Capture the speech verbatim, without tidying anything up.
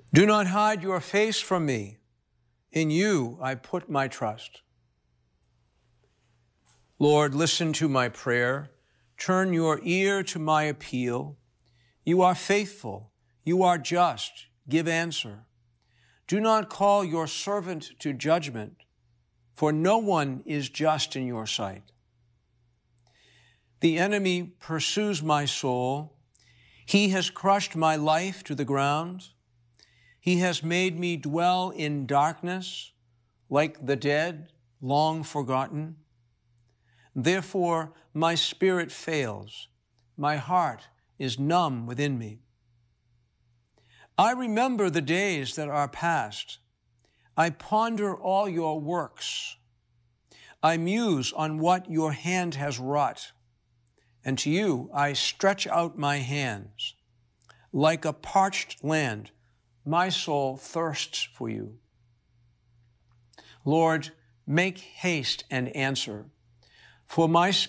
Do not hide your face from me. In you I put my trust. Lord, listen to my prayer. Turn your ear to my appeal. You are faithful. You are just. Give answer. Do not call your servant to judgment, for no one is just in your sight. The enemy pursues my soul. He has crushed my life to the ground. He has made me dwell in darkness, like the dead, long forgotten. Therefore, my spirit fails. My heart is numb within me. I remember the days that are past. I ponder all your works. I muse on what your hand has wrought. And to you I stretch out my hands. Like a parched land, my soul thirsts for you. Lord, make haste and answer, for my